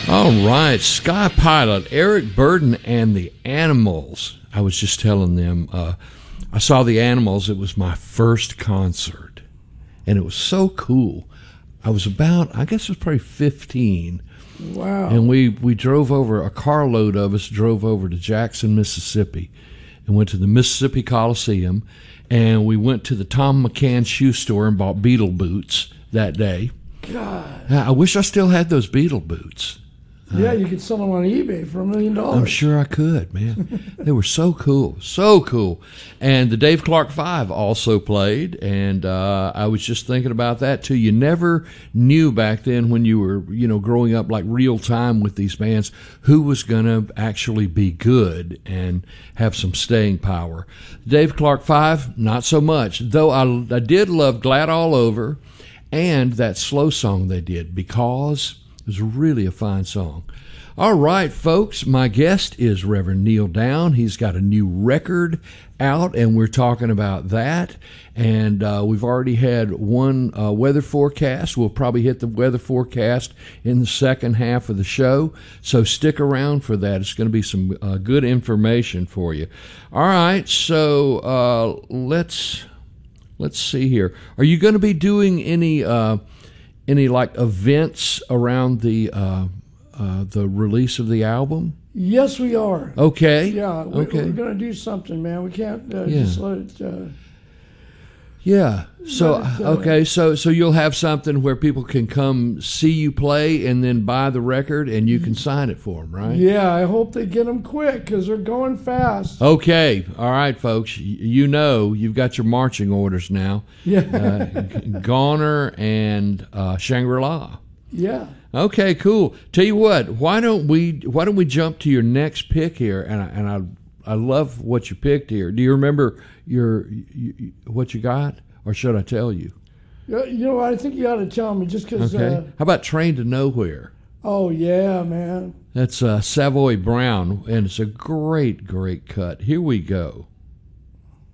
All right, Sky Pilot, Eric Burden and the Animals. I was just telling them, I saw the Animals. It was my first concert, and it was so cool. I was about, I guess it was probably 15. Wow. And we drove over, a carload of us drove over to Jackson, Mississippi, and went to the Mississippi Coliseum, and we went to the Tom McCann shoe store and bought Beatle boots that day. God. I wish I still had those Beatle boots. Yeah, you could sell them on eBay for $1 million. I'm sure I could, man. They were so cool, so cool. And the Dave Clark Five also played, and I was just thinking about that too. You never knew back then when you were, growing up like real time with these bands, who was going to actually be good and have some staying power. Dave Clark Five, not so much. Though I did love Glad All Over, and that slow song they did, Because. It was really a fine song. All right, folks, my guest is Reverend Neil Down. He's got a new record out, and we're talking about that. And we've already had one weather forecast. We'll probably hit the weather forecast in the second half of the show, so stick around for that. It's going to be some good information for you. All right, so let's see here. Are you going to be doing any like events around the release of the album? Yes, we are. Okay. Yeah, we're going to do something, man. We can't just let it. Yeah. So okay. So you'll have something where people can come see you play and then buy the record and you can sign it for them, right? Yeah. I hope they get them quick because they're going fast. Okay. All right, folks. You've got your marching orders now. Yeah. Goner and Shangri-La. Yeah. Okay. Cool. Tell you what. Why don't we jump to your next pick here? And I love what you picked here. Do you remember what you got, or should I tell you? I think you ought to tell me just because. Okay. How about Train to Nowhere? Oh yeah, man. That's Savoy Brown, and it's a great, great cut. Here we go.